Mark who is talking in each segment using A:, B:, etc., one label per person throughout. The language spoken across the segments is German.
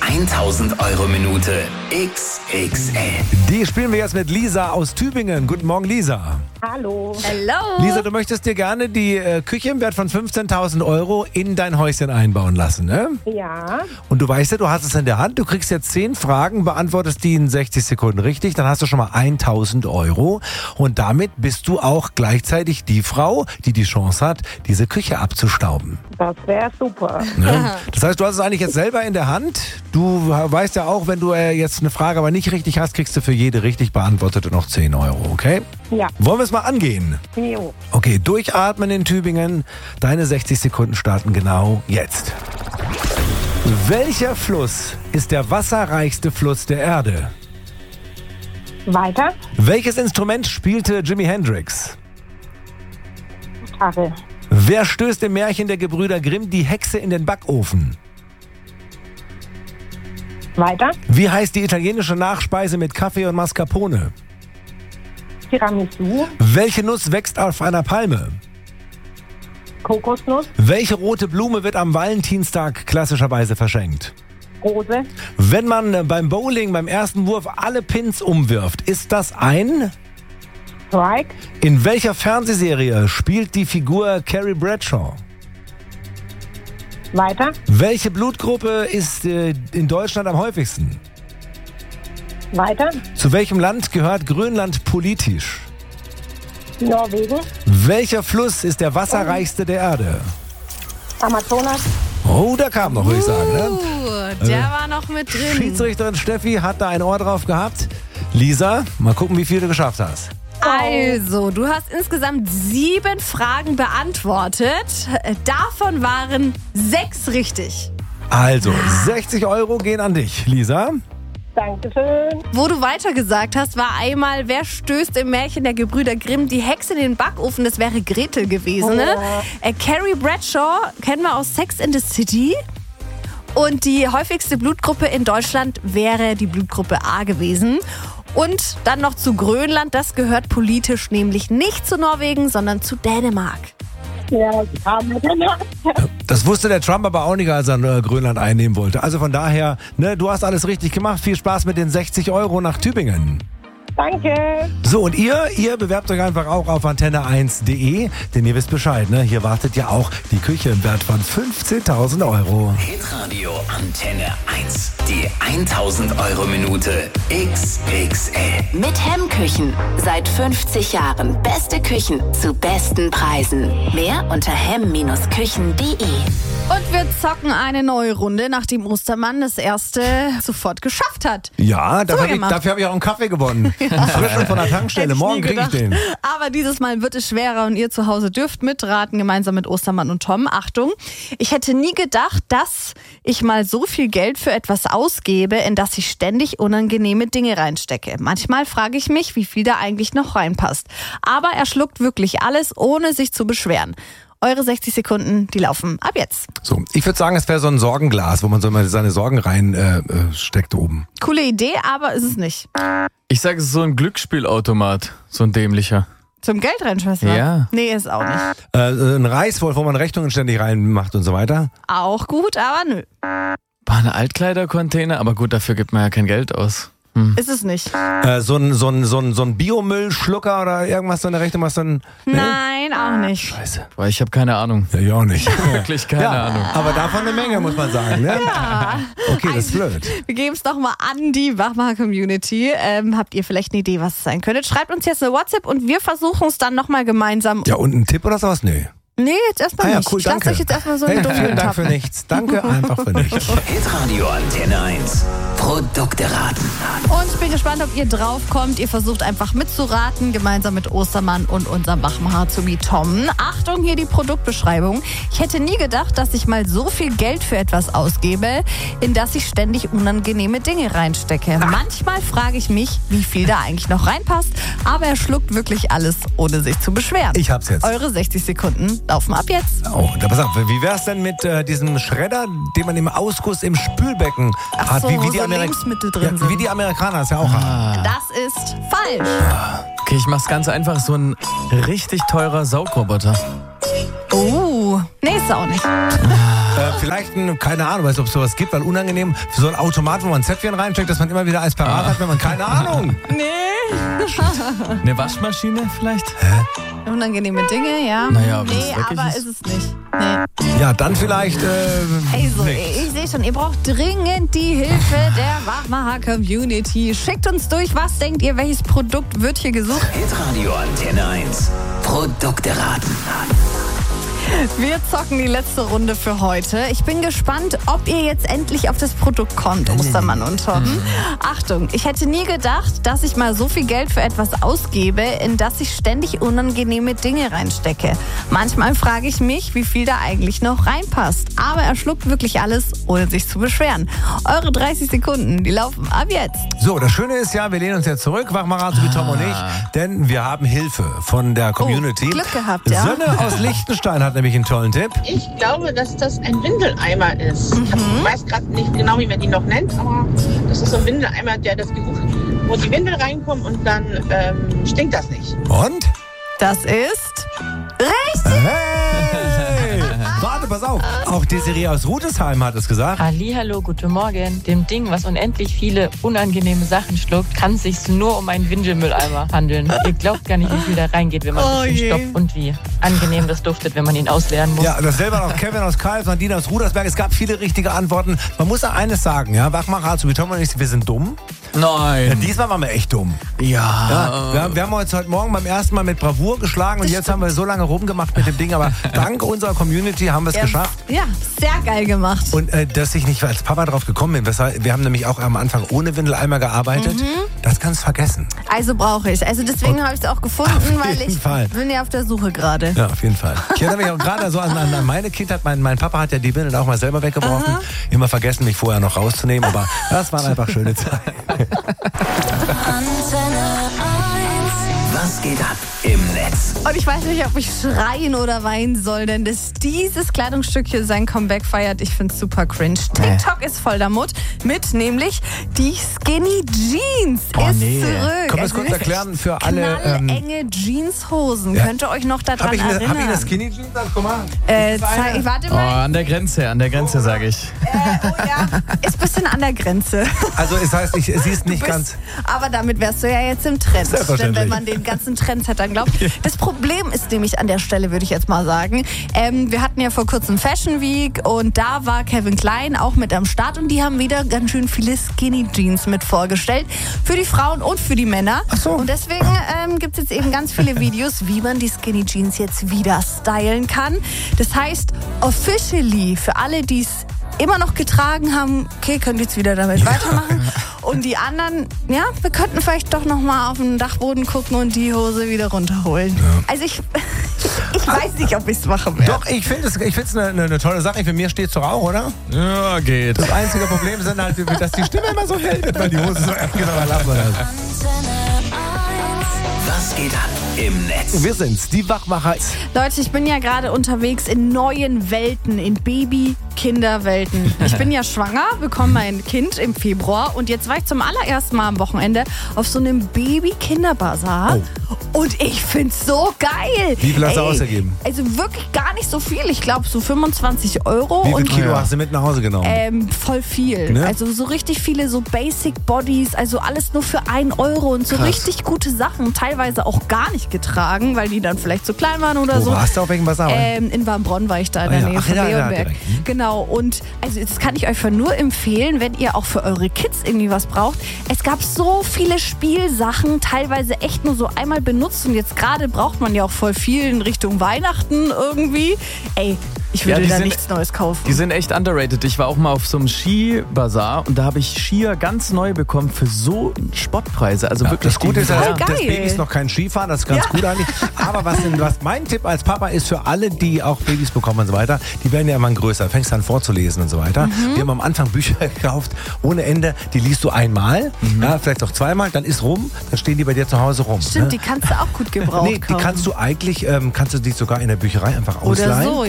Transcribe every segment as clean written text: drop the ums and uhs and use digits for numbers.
A: 1000-Euro-Minute XXL.
B: Die spielen wir jetzt mit Lisa aus Tübingen. Guten Morgen, Lisa.
C: Hallo.
D: Hello.
B: Lisa, du möchtest dir gerne die Küche im Wert von 15.000 Euro in dein Häuschen einbauen lassen, ne?
C: Ja.
B: Und du weißt ja, du hast es in der Hand. Du kriegst jetzt 10 Fragen, beantwortest die in 60 Sekunden richtig. Dann hast du schon mal 1.000 Euro. Und damit bist du auch gleichzeitig die Frau, die die Chance hat, diese Küche abzustauben.
C: Das wäre super.
B: Ne? Das heißt, du hast es eigentlich jetzt selber in der Hand. Du weißt ja auch, wenn du jetzt eine Frage aber nicht richtig hast, kriegst du für jede richtig beantwortete noch 10 Euro, okay?
C: Ja.
B: Wollen wir es mal angehen?
C: Jo.
B: Okay, durchatmen in Tübingen. Deine 60 Sekunden starten genau jetzt. Welcher Fluss ist der wasserreichste Fluss der Erde?
C: Weiter.
B: Welches Instrument spielte Jimi Hendrix?
C: Gitarre.
B: Wer stößt im Märchen der Gebrüder Grimm die Hexe in den Backofen?
C: Weiter.
B: Wie heißt die italienische Nachspeise mit Kaffee und Mascarpone?
C: Tiramisu.
B: Welche Nuss wächst auf einer Palme?
C: Kokosnuss.
B: Welche rote Blume wird am Valentinstag klassischerweise verschenkt?
C: Rose.
B: Wenn man beim Bowling beim ersten Wurf alle Pins umwirft, ist das ein?
C: Strike.
B: In welcher Fernsehserie spielt die Figur Carrie Bradshaw?
C: Weiter.
B: Welche Blutgruppe ist in Deutschland am häufigsten?
C: Weiter.
B: Zu welchem Land gehört Grönland politisch?
C: Norwegen.
B: Welcher Fluss ist der wasserreichste der Erde?
C: Amazonas.
B: Oh, da kam noch, würde ich sagen. Ne?
D: Der war noch mit drin.
B: Schiedsrichterin Steffi hat da ein Ohr drauf gehabt. Lisa, mal gucken, wie viel du geschafft hast.
D: Also, du hast insgesamt 7 Fragen beantwortet. Davon waren 6 richtig.
B: Also, 60 Euro gehen an dich, Lisa.
C: Dankeschön.
D: Wo du weiter gesagt hast, war einmal, wer stößt im Märchen der Gebrüder Grimm die Hexe in den Backofen? Das wäre Gretel gewesen, ne? Carrie Bradshaw kennen wir aus Sex and the City. Und die häufigste Blutgruppe in Deutschland wäre die Blutgruppe A gewesen. Und dann noch zu Grönland, das gehört politisch nämlich nicht zu Norwegen, sondern zu Dänemark.
C: Ja, ich habe danach.
B: Das wusste der Trump aber auch nicht, als er Grönland einnehmen wollte. Also von daher, ne, du hast alles richtig gemacht. Viel Spaß mit den 60 Euro nach Tübingen.
C: Danke.
B: So, und ihr bewerbt euch einfach auch auf antenne1.de, denn ihr wisst Bescheid, ne? Hier wartet ja auch die Küche im Wert von 15.000 Euro.
A: Hitradio Antenne 1. Die 1000-Euro-Minute XXL.
E: Mit Hemmküchen. Seit 50 Jahren beste Küchen zu besten Preisen. Mehr unter hemm-küchen.de.
D: Und wir zocken eine neue Runde, nachdem Ostermann das erste sofort geschafft hat.
B: Ja, dafür
D: gemacht.
B: habe ich auch einen Kaffee gewonnen. Frisch und von der Tankstelle.
D: Hätte ich
B: Morgen
D: nie
B: kriege ich
D: gedacht.
B: den.
D: Aber dieses Mal wird es schwerer und ihr zu Hause dürft mitraten, gemeinsam mit Ostermann und Tom. Achtung, ich hätte nie gedacht, dass ich mal so viel Geld für etwas ausgebe, in das ich ständig unangenehme Dinge reinstecke. Manchmal frage ich mich, wie viel da eigentlich noch reinpasst. Aber er schluckt wirklich alles, ohne sich zu beschweren. Eure 60 Sekunden, die laufen ab jetzt.
B: So, ich würde sagen, es wäre so ein Sorgenglas, wo man so mal seine Sorgen reinsteckt oben.
D: Coole Idee, aber ist es nicht.
F: Ich sage, es ist so ein Glücksspielautomat, so ein dämlicher.
D: Zum Geld reinschmeißen?
F: Ja.
D: Nee, ist auch nicht.
B: Ein Reißwolf, wo man Rechnungen ständig reinmacht und so weiter.
D: Auch gut, aber nö.
F: War eine Altkleidercontainer, aber gut, dafür gibt man ja kein Geld aus.
D: Ist es nicht.
B: So ein Biomüllschlucker oder irgendwas so in der Richtung, was dann... Nee?
D: Nein, auch nicht.
B: Scheiße.
F: Boah, ich habe keine Ahnung.
B: Ja, ich auch nicht.
F: Wirklich keine Ahnung.
B: Aber davon eine Menge, muss man sagen. Ne?
D: Ja.
B: Okay, das ist blöd.
D: Wir geben es doch mal an die Wachmacher-Community. Habt ihr vielleicht eine Idee, was es sein könnte? Schreibt uns jetzt eine WhatsApp und wir versuchen es dann nochmal gemeinsam.
B: Ja, und ein Tipp oder sowas? Nee.
D: Nee, jetzt erstmal nicht.
B: Cool,
D: ich lasse
B: danke.
D: euch jetzt erstmal so
B: Hey,
D: eine
B: vielen Dank für
D: Tappe.
B: nichts. Danke einfach für nichts.
A: Hitradio Antenne 1. Produkte raten.
D: Und ich bin gespannt, ob ihr drauf kommt. Ihr versucht einfach mitzuraten, gemeinsam mit Ostermann und unserem Wachmacher-Azubi Tom. Achtung, hier die Produktbeschreibung. Ich hätte nie gedacht, dass ich mal so viel Geld für etwas ausgebe, in das ich ständig unangenehme Dinge reinstecke. Manchmal frage ich mich, wie viel da eigentlich noch reinpasst, aber er schluckt wirklich alles, ohne sich zu beschweren.
B: Ich hab's jetzt.
D: Eure 60 Sekunden laufen ab jetzt.
B: Oh, da pass auf, wie wär's denn mit diesem Schredder, den man im Ausguss im Spülbecken hat?
D: so, wo so Lebensmittel drin sind.
B: Wie die Amerikaner es ja auch haben.
D: Das ist falsch.
F: Okay, ich mach's ganz einfach. So ein richtig teurer Saugroboter.
D: Oh, Shampoo. Nee, ist auch nicht.
B: Vielleicht, keine Ahnung, weiß, ob es sowas gibt, weil unangenehm für so ein Automat, wo man Zäpfchen reinsteckt, dass man immer wieder eins parat hat, wenn man keine Ahnung.
F: Eine Waschmaschine vielleicht?
D: Unangenehme Dinge, ja.
F: Naja, wenn es
D: nee,
F: dreckig
D: aber
F: ist.
D: ist es nicht. Nee.
B: Ja, dann vielleicht.
D: Also, ich sehe schon, ihr braucht dringend die Hilfe der Wachmacher-Community. Schickt uns durch, was denkt ihr, welches Produkt wird hier gesucht?
A: Hitradio Antenne 1. Produkte raten.
D: Wir zocken die letzte Runde für heute. Ich bin gespannt, ob ihr jetzt endlich auf das Produkt kommt, Ostermann und Torben. Achtung, ich hätte nie gedacht, dass ich mal so viel Geld für etwas ausgebe, in das ich ständig unangenehme Dinge reinstecke. Manchmal frage ich mich, wie viel da eigentlich noch reinpasst. Aber er schluckt wirklich alles, ohne sich zu beschweren. Eure 30 Sekunden, die laufen ab jetzt.
B: So, das Schöne ist ja, wir lehnen uns jetzt zurück, Wachmacher, so wie Tom und ich, denn wir haben Hilfe von der Community.
D: Glück gehabt, ja.
B: Sönne aus Liechtenstein hat nämlich einen tollen Tipp.
G: Ich glaube, dass das ein Windeleimer ist. Ich weiß gerade nicht genau, wie man ihn noch nennt, aber das ist so ein Windeleimer, der das Geruch, wo die Windel reinkommen und dann stinkt das nicht.
B: Und?
D: Das ist richtig.
B: Hey! Warte, pass auf. Auch Desiree aus Rudesheim hat es gesagt.
H: Hallihallo, guten Morgen. Dem Ding, was unendlich viele unangenehme Sachen schluckt, kann es sich nur um einen Windelmülleimer handeln. Ihr glaubt gar nicht, wie viel da reingeht, wenn man ein bisschen stoppt und wie angenehm das duftet, wenn man ihn ausleeren muss.
B: Ja, dasselbe auch Kevin aus Kalf, Nadine aus Rudersberg. Es gab viele richtige Antworten. Man muss ja eines sagen, ja, Wachmacher, so wie Tom und ich, wir sind dumm. Ja,
F: Nein.
B: diesmal waren wir echt dumm.
F: Ja.
B: Wir haben uns heute Morgen beim ersten Mal mit Bravour geschlagen und jetzt haben wir so lange rumgemacht mit dem Ding, aber dank unserer Community haben wir es geschafft.
D: Ja, sehr geil gemacht.
B: Und dass ich nicht als Papa drauf gekommen bin, wir haben nämlich auch am Anfang ohne Windeleimer gearbeitet, das kannst du vergessen.
D: Also brauche ich. Also deswegen habe ich es auch gefunden,
B: Auf
D: weil
B: jeden
D: ich
B: Fall.
D: bin ja auf der Suche gerade.
B: Ja, auf jeden Fall. Ich erinnere mich auch gerade so an meine Kindheit. Mein Papa hat ja die Windel auch mal selber weggeworfen. Immer vergessen, mich vorher noch rauszunehmen, aber das waren einfach schöne Zeiten.
A: Was geht ab im Netz?
D: Und ich weiß nicht, ob ich schreien oder weinen soll, denn dass dieses Kleidungsstück hier sein Comeback feiert, ich finde es super cringe. TikTok ist voll damit, mit nämlich die Skinny Jeans ist zurück.
B: Können wir es kurz erklären für alle?
D: Enge Jeanshosen.
B: ja.
D: Könnt ihr euch noch daran
B: Habe ich
D: erinnern?
B: eine Skinny Jeans? Guck mal.
D: Warte
F: Oh,
D: mal.
F: an der Grenze, sage ich.
D: Ist ein bisschen an der Grenze.
B: Also es heißt, sie ist nicht ganz...
D: Aber damit wärst du ja jetzt im Trend.
B: Selbstverständlich.
D: Denn wenn man den ganzen Trendsettern glaubt. Das Problem ist nämlich an der Stelle, würde ich jetzt mal sagen, wir hatten ja vor kurzem Fashion Week und da war Calvin Klein auch mit am Start und die haben wieder ganz schön viele Skinny Jeans mit vorgestellt. Für die Frauen und für die Männer.
B: Ach so.
D: Und deswegen gibt es jetzt eben ganz viele Videos, wie man die Skinny Jeans jetzt wieder stylen kann. Das heißt, officially, für alle, die es immer noch getragen haben, okay, könnt ihr jetzt wieder damit weitermachen. Und die anderen, ja, wir könnten vielleicht doch noch mal auf den Dachboden gucken und die Hose wieder runterholen. Ja. Also ich weiß nicht, ob ich es machen werde.
B: Doch, ich finde es eine tolle Sache. Für mich steht es doch auch, oder?
F: Ja, geht.
B: Das einzige Problem ist halt, dass die Stimme immer so hält, weil die Hose so genau lassen.
A: Was geht ab im Netz?
B: Wir sind's, die Wachmacher.
D: Leute, ich bin ja gerade unterwegs in neuen Welten, in Baby-Kinderwelten. Ich bin ja schwanger, bekomme mein Kind im Februar und jetzt war ich zum allerersten Mal am Wochenende auf so einem Baby-Kinderbazar. Und ich find's so geil.
B: Wie viel hast du ausgegeben?
D: Also wirklich gar nicht so viel. Ich glaube so 25 Euro.
B: Wie viel
D: und
B: Kilo hast du mit nach Hause genommen?
D: Voll viel.
B: Ne?
D: Also so richtig viele so Basic Bodies, also alles nur für 1 Euro und so richtig gute Sachen. Teilweise auch gar nicht getragen, weil die dann vielleicht zu klein waren oder so.
B: Wo warst du auf welchem Bazar?
D: In Warmbronn war ich da in der Nähe von Leonberg. Genau, und also das kann ich euch nur empfehlen, wenn ihr auch für eure Kids irgendwie was braucht. Es gab so viele Spielsachen, teilweise echt nur so einmal benutzt und jetzt gerade braucht man ja auch voll viel in Richtung Weihnachten irgendwie. Ey, ich würde da nichts Neues kaufen.
F: Die sind echt underrated. Ich war auch mal auf so einem Skibazar und da habe ich Skier ganz neu bekommen für so Spottpreise. Also wirklich.
B: Das Gute ist,
D: Voll
B: das
D: geil.
B: Baby ist noch kein Skifahren, das ist ganz gut eigentlich. Aber was mein Tipp als Papa ist für alle, die auch Babys bekommen und so weiter, die werden ja immer größer, fängst an vorzulesen und so weiter. Wir haben am Anfang Bücher gekauft, ohne Ende, die liest du einmal, ja, vielleicht auch zweimal, dann ist rum, dann stehen die bei dir zu Hause rum.
D: Stimmt,
B: ne?
D: die kannst du auch gut gebrauchen.
B: Nee, die kannst du eigentlich, kannst du die sogar in der Bücherei einfach ausleihen.
D: Oder so, ja.
B: Gibt's auch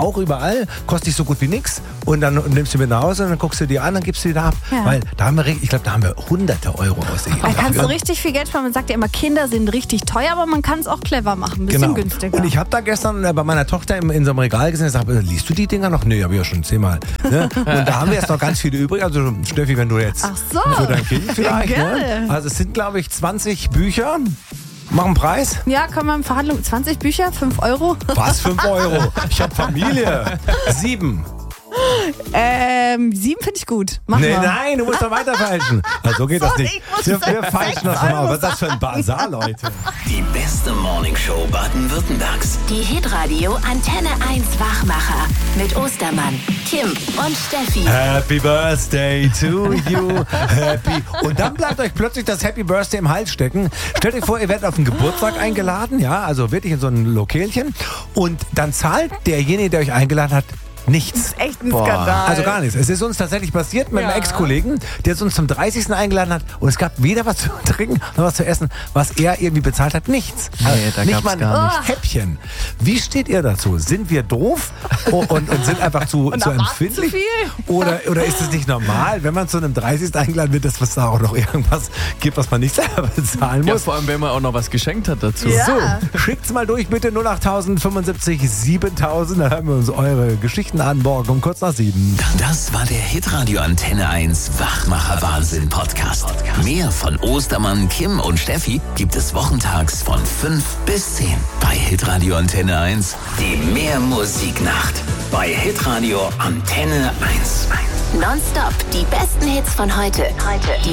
B: auch überall, kostet dich so gut wie nix. Und dann nimmst du mit nach Hause und dann guckst du dir an, dann gibst du wieder ab.
D: Ja.
B: Weil da haben wir, ich glaube, da haben wir hunderte Euro ausgegeben.
D: Da kannst du richtig viel Geld sparen. Man sagt ja immer, Kinder sind richtig teuer, aber man kann es auch clever machen. Ein bisschen günstiger.
B: Und ich habe da gestern bei meiner Tochter in so einem Regal gesehen und gesagt, liest du die Dinger noch? Nee, habe ich ja schon 10-mal. Ne? Und da haben wir jetzt noch ganz viele übrig. Also Steffi, wenn du jetzt für dein Kind vielleicht. Ne? Also es sind, glaube ich, 20 Bücher. Mach einen Preis.
D: Ja, können wir in Verhandlung. 20 Bücher, 5 Euro.
B: Was, 5 Euro? Ich habe Familie. 7.
D: 7 finde ich gut. Mach mal.
B: Nein, du musst doch weiter falschen. Also so geht das nicht.
D: ich muss
B: Wir falschen das mal. Was ist das für ein Basar, Leute?
A: Die beste Morningshow Baden-Württembergs.
E: Die Hitradio Antenne 1 Wachmacher mit Ostermann, Kim und Steffi.
B: Happy Birthday to you. Happy. Und dann bleibt euch plötzlich das Happy Birthday im Hals stecken. Stellt euch vor, ihr werdet auf einen Geburtstag eingeladen, ja, also wirklich in so ein Lokelchen. Und dann zahlt derjenige, der euch eingeladen hat, nichts.
D: Das ist echt ein Skandal.
B: Also gar nichts. Es ist uns tatsächlich passiert mit einem Ex-Kollegen, der uns zum 30. eingeladen hat und es gab weder was zu trinken noch was zu essen, was er irgendwie bezahlt hat. Nichts.
F: Nee, da
B: nicht
F: gab's
B: mal ein
F: gar nichts.
B: Häppchen. Wie steht ihr dazu? Sind wir doof und sind einfach zu empfindlich?
D: zu viel?
B: Oder ist es nicht normal, wenn man zu einem 30. eingeladen wird, dass es da auch noch irgendwas gibt, was man nicht selber bezahlen
F: Ja,
B: muss?
F: vor allem, wenn man auch noch was geschenkt hat dazu.
D: Ja.
B: So, schickt's mal durch bitte 08000 75 7000, da hören wir uns eure Geschichten an, morgen um kurz nach 7.
A: Das war der Hitradio Antenne 1 Wachmacher Wahnsinn Podcast. Mehr von Ostermann, Kim und Steffi gibt es wochentags von 5 bis 10 bei Hitradio Antenne 1. Die Mehrmusiknacht bei Hitradio Antenne 1.
E: Nonstop die besten Hits von heute. Die